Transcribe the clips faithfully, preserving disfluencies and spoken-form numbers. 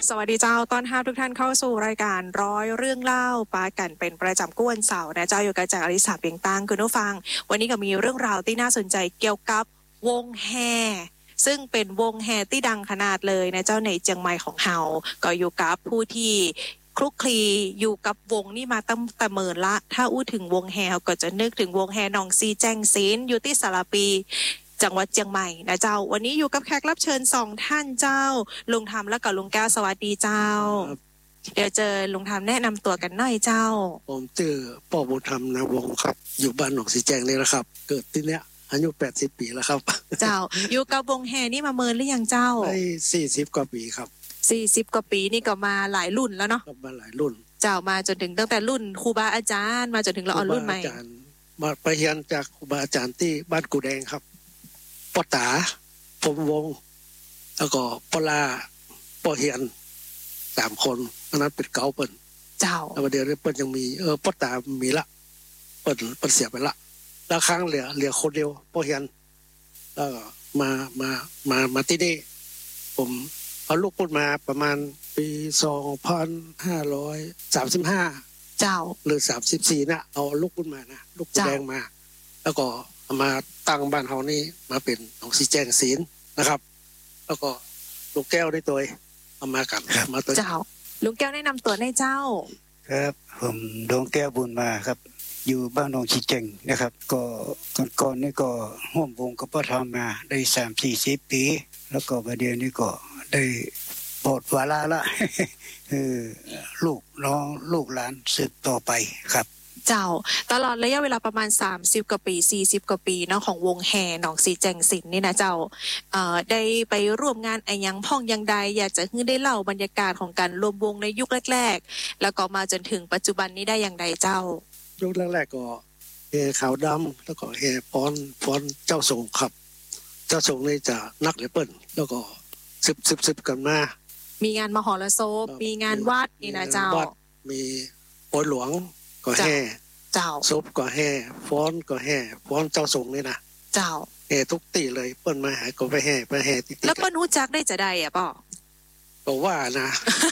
สวัสดีเจ้าต้อนรับทุกท่านเข้าสู่รายการร้อยเรื่องเล่าปากันเป็นประจำก้วนเสาร์นะเจ้าอยู่กันจากอริสาเปียงตังคุณผู้ฟังวันนี้ก็มีเรื่องราวที่น่าสนใจเกี่ยวกับวงแห่ซึ่งเป็นวงแห่ที่ดังขนาดเลยนะเจ้าในเจียงใหม่ของเฮาก็อยู่กับผู้ที่คลุกคลีอยู่กับวงนี่มาตั้งแต่เมินละถ้าอู้ถึงวงแห่ก็จะนึกถึงวงแห่หนองซีแจงซีนอยู่ที่สารปีจังหวัดเชียงใหม่นะเจ้าวันนี้อยู่กับแขกรับเชิญสองท่านเจ้าลุงธรรมและกับลุงแก้วสวัสดีเจ้าเดี๋ยวเจอลุงธรรมแนะนำตัวกันหน่อยเจ้าผมชื่อป้อบุญธรรมนาวงศ์ครับอยู่บ้านหนองสีแจงนี่แหละครับเกิดที่เนี้ยอายุแปดสิบปีแล้วครับเจ้าอยู่กับวงแห่นี่มาเมินหรือยังเจ้าได้สี่สิบกว่าปีครับสี่สิบกว่าปีนี่ก็มาหลายรุ่นแล้วเนาะมาหลายรุ่นเจ้ามาจนถึงตั้งแต่รุ่นครูบาอาจารย์มาจนถึงเราเอารุ่นใหม่มาไปเรียนจากครูบาอาจารย์ที่บ้านกูแดงครับป้อตาผมวงแล้วก็ป้อลาป้อเฮียนสามคนอันนั้นเป็นเก่าเปิ้นเจ้าแล้วเดี๋ยวเปิ้นยังมีเออป้อตามีละเปิ้นเปิ้นเสียไปละแล้วครั้งเหลือเหลือคนเดียวป้อเฮียนแล้วก็มามามามาที่นี่ผมเอาลูกพูดมาประมาณปีสองพันห้าร้อยสามสิบห้าเจ้าหรือสามสิบสี่น่ะเอาลูกพูดมานะลูกแดงมาแล้วก็มาตั้งบ้านเฮานี่มาเป็นหนองสีแจงศีลนะครับแล้วก็ลูกแก้วได้ตัวเอามากันมาตัวเจ้าลุงแก้วแนะนำตัวในเจ้าครับผมดวงแก้วบุญมาครับอยู่บ้านหนองสีแจงนะครับก็ก่อนๆนี่ก็ร่วมวงกับพ่อทำมาได้ สามสี่สิบ ปีแล้วก็บัดเดี๋ยวนี้ก็ได้ปลดวาระละคือลูกน้องลูกหลานสืบต่อไปครับเจ้าตลอดระยะเวลาประมาณสามสิบกว่าปีสี่สิบกว่าปีเนาะของวงแห่หนองสีแจงศิลป์นี่นะเจ้าเอ่อได้ไปร่วมงานไอ้ยังพ่องยังใดอยากจะให้ได้เล่าบรรยากาศของการรวมวงในยุคแรกๆแล้วก็มาจนถึงปัจจุบันนี้ได้อย่างใดเจ้ายุคแรกๆก็แห่ขาวดำแล้วก็แห่ฟ้อนฟ้อนเจ้าสงครับเจ้าสงนี่จะนักเลยเปิ้นแล้วก็สิบสิบสิบกันมามีงานมหรสพมีงานวัดนี่นะเจ้ามีโอยหลวงก็แห่เจ้าศพก็แห่ฟ้อนก็แห่ฟ้อนเจ้าสงนี่นะเจ้าแห่ทุกตีเลยเปิ้นมาหาก็ไปแห่ไปแห่ติแล้วเปิ้นฮู้จักได้จะได้อ่ะป่อก็ว่านะ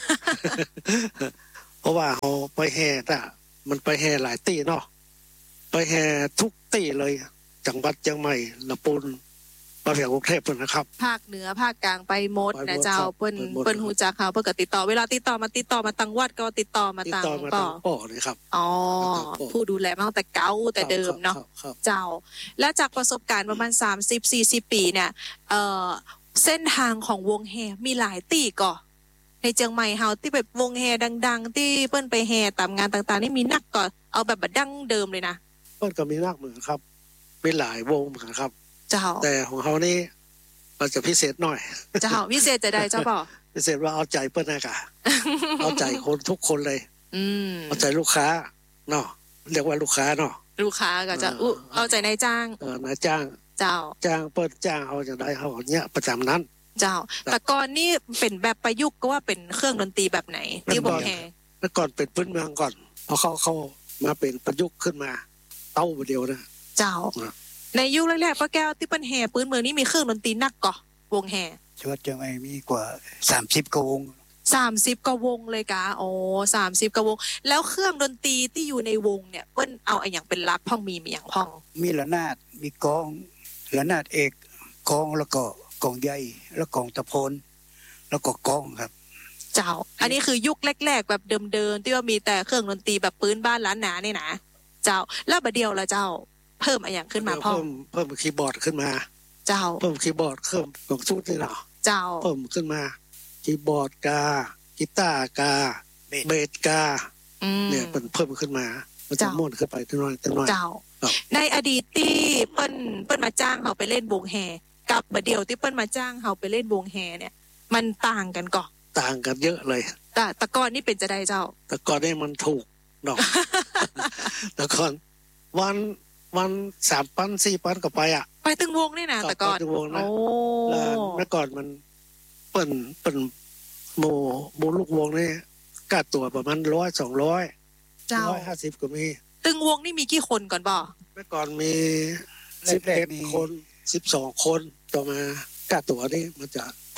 เพราะว่าเฮาไปแห่น่ะมันไปแห่หลายตีเนาะไปแห่ทุกตีเลยจังหวัดเชียงใหม่ลำพูนมาถึงกรุงเทพฯนะครับภาคเหนือภาคกลางไปหมดนะเจ้าเปิ้นเปิ้นฮู้จักเฮาเปิ้นก็ติดต่อเวลาติดต่อมาติดต่อมาตังวัดก็ติดต่อมาตังป่อป่อนี่ครับอ๋อผู้ดูแลมาตั้งแต่เก่าแต่เดิมเนาะเจ้าและจากประสบการณ์ประมาณสามสิบ สี่สิบปีเนี่ยเอ่อเส้นทางของวงแห่มีหลายตีก่อในเชียงใหม่เฮาที่แบบวงแห่ดังๆที่เปิ้นไปแห่ตามงานต่างๆนี่มีนักก่อเอาแบบดั้งเดิมเลยนะเปิ้นก็มีนักเหมือนครับมีหลายวงเหมือนครับเจ้าแต่ของเขานี่มันจะพิเศษหน่อยเจ้าพิเศษจะได้เจ้าป่อพิเศษว่าเอาใจเปิ้นนะกะ เอาใจคนทุกคนเลยอืมเอาใจลูกค้าเนาะเรียกว่าลูกค้าเนาะลูกค้าก็จะอู้เอาใจนายจ้างเออนายจ้างเจ้าจ้างเปิ้นจ้างเอาจะได้เฮาเนี้ยประจำนั้นเจ้าแต่ก่อนนี่เป็นแบบประยุกต์ก็ว่าเป็นเครื่องดนตรีแบบไหนที่วงแห่เมื่อก่อนเป็นพื้นเมืองก่อนพอเขาเข้ามาเป็นประยุกต์ขึ้นมาเต้าเดียวนะเจ้าในยุคแรกๆป้าแก้วที่เปิ้นแห่ปืนเมืองนี่มีเครื่องดนตรีนักก่อวงแห่จังหวัดเชียงใหม่มีกว่าสามสิบกว่าวงสามสิบกว่าวงเลยกะโอ้สามสิบกว่าวงแล้วเครื่องดนตรีที่อยู่ในวงเนี่ยเปิ้นเอาไอ้หยังเป็นหลักพ่องมีมีหยังพ่องมีระนาดมีกลองระนาดเอกกลองแล้วก็กลองใหญ่แล้วกลองตะโพนแล้วก็กลองครับเจ้าอันนี้คือยุคแรกๆแบบเดิมๆที่ว่ามีแต่เครื่องดนตรีแบบปืนบ้านล้านนานี่นะเจ้าแล้วบัดเดียวละเจ้าเพิ่มอะไรอย่างขึ้นมาพ่อเพิ่มเพิ่มคีย์บอร์ดขึ้นมาเจ้าเพิ่มคีย์บอร์ดเพิ่มกล่องสู้นี่เนาะเจ้าเพิ่มขึ้นมาคีย์บอร์ดกากีตาร์กาเบสกาเนี่ยมันเพิ่มขึ้นมามันจะม่วนขึ้นไปนิดหน่อยนิดหน่อยเจ้าในอดีตที่เปิ้นเปิ้นมาจ้างเฮาไปเล่นวงแห่กับบัดเดียวที่เปิ้นมาจ้างเฮาไปเล่นวงแห่เนี่ยมันต่างกันก่อต่างกันเยอะเลยแต่แต่ก่อนนี่เป็นจะได้เจ้าแต่ก่อนนี่มันถูกเนาะแต่ก่อนวันวันสามพันสี่พันก็ไปอ่ะไปตึงวงนี่นะแต่ก่อนตึงวงนะแล้วเมื่อก่อนมันเปิ้นเปิ้นโมโมลูกวงนี่ค่าตัวประมาณร้อยสองร้อยร้อยห้าสิบก็มีตึงวงนี่มีกี่คนก่อนบ่เมื่อก่อนมีสิบเอ็ดคนสิบสองคนต่อมาค่าตัวนี่มันจะ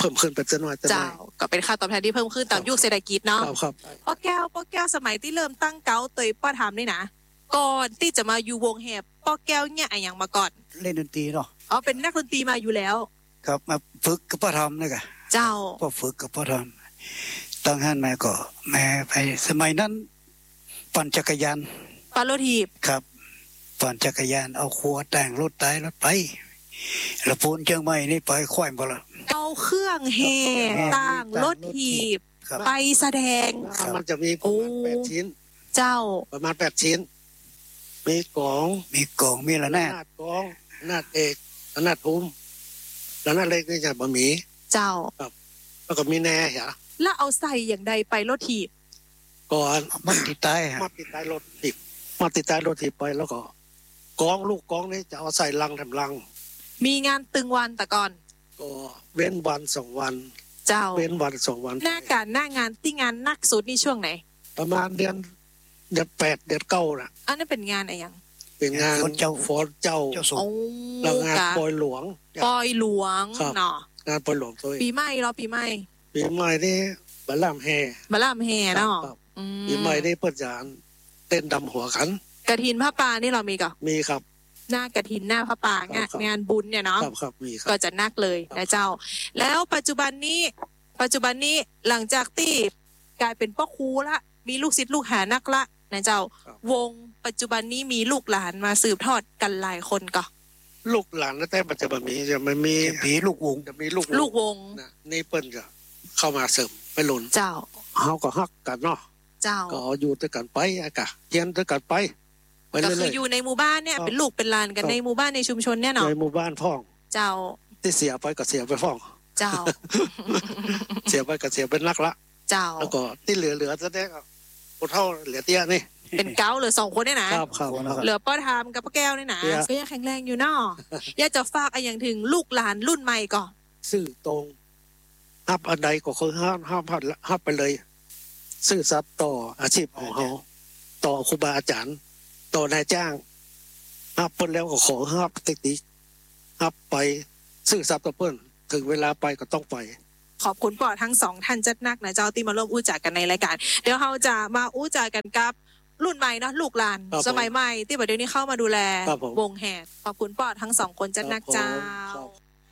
พิ่มขึ้นเป็นจะน้อยจะน้เจ้าอยก็เป็นค่าตอบแทนที่เพิ่มขึ้นตามยุคเศรษฐกิจเนาะครับครับป้าแก้วป้าแก้วสมัยที่เริ่มตั้งเก้าเตยป้าถามนี่นะก่อนที่จะมาอยู่วงแหบป้าแก้วเนี่ยอะไรอย่างมาก่อนเล่นดนตรีเนาะอ๋อเป็นนักดนตรีมาอยู่แล้วครับมาฝึกกับพ่อทำนี่กะเจ้าพ่อฝึกกับพ่อทำตั้งหันมาก็แม่ไปสมัยนั้นปั่นจักรยานปาโลทีบครับปั่นจักรยานเอาครัวแต่งรถไถรถไปแล้วพูนเชียงใหม่นี่ไปค่อยบ่ละเอาเครื่องแห่ต่างรถถีบครับไปแสดงครับมันจะมีประมาณแปดชิ้นเจ้าประมาณแปดชิ้น มีกลองมีกล่องมีระนาดนาดกลองนาดเอกระนาดทุ้มระนาดเล็กนี่จะบะหมี่เจ้าแล้วก็มีแหน่เหรอแล้วเอาใส่อย่างใดไปรถถีบก่อนมันติดใต้ฮะมาติดใต้รถถีบมาติดใต้รถถีบไปแล้วก็กองลูกกองนี่จะเอาใส่ลังแถมลังมีงานตึงวันแต่ก่อนก็เว้นวันสองวันเจ้าเว้นวันสองวันหน้าการหน้างานที่งานนักสุดนี่ช่วงไหนประมาณเดือนเดือนแปดเดือนเก้าน่ะอันนั้นเป็นงานอะไรอย่างเป็นงานเจ้าฟอนเจ้าเจ้าสมโอ้แล้วงานกะปอยหลวงปอยหลวงครับเนาะงานปอยหลวงตัวเองปีใหม่เราปีใหม่ปีใหม่นี่บัลลัมแห่มาล่ามแห่เนาะครับอืมปีใหม่นี่เพิ่นจะเต้นดำหัวกันกระถินผ้าป่านี่เรามีก่อมีครับหน้ากระถินหน้าผ้าป่างานครับงานบุญเนี่ยเนาะครับครับมีครัก็บจะนักเลยครับนะเจ้า แล้วปัจจุบันนี้ ปัจจุบันนี้หลังจากที่กลายเป็นพ่อครูละมีลูกศิษย์ลูกหานักละนะเจ้า วงปัจจุบันนี้มีลูกหลานมาสืบทอดกันหลายคนก็ลูกหลานนะแต่ปัจจุบันมีจะมันมีผีลูกวงจะมีลูกลูกวงนะนี่เปิ้นจะเข้ามาเสริมไปหลุนเจ้าเฮาก็ฮักกันเนาะเจ้าก็อยู่ด้วยกันไปอะกะเรียนด้วยกันไปไปก็เรื่คืออยอยู่ในหมู่บ้านเนี่ยครับเป็นลูกเป็นหลานกันครับในหมู่บ้านในชุมชนเนี่ยๆเนาะในหมู่บ้านพ่องเจ้าที่เสียไปก็เสียไปพ่องเจ้าเสียไปก็เสียเป็นนักละเจ้าแล้วก็ที่เหลือเหลือจะได้ก็ผู้เฒ่าเหลือเตี้ยนี่เป็นเก้าเหลือสองคนเนี่ยนะครับครับครับเหลือป้าทามกับป้าแก้วเนี่ยนะเตี้ยก็ยังแข็งแรงอยู่เนาะอยากจะฝากอะไรอย่างถึงลูกหลานรุ่นใหม่ก่อนซื่อตรงฮับอันใดก็คือห้ามห้ามพัดฮับไปเลย ซื่อสัตย์ต่ออาชีพของเขาต่อครูบาอาจารย์ ต่อนายจ้างฮับเปิ้นแล้วก็ขอฮับติดติฮับไปซื่อสัตย์ต่อเปิ้นถึงเวลาไปก็ต้องไปขอบคุณปอทั้งสองท่านจัดนักนะเจ้าที่มาร่วมอู้จักกันในรายการ เดี๋ยวเราจะมาอู้จักกันกับรุ่นใหม่เนาะลูกหลานครับผมสมัยใหม่ที่บัดเดี๋ยวนี้เข้ามาดูแลครับผมวงแห่ขอบคุณปอทั้งสองคนจัดนักเจ้าครับ